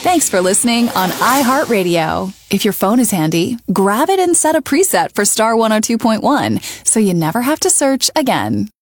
Thanks for listening on iHeartRadio. If your phone is handy, grab it and set a preset for Star 102.1 so you never have to search again.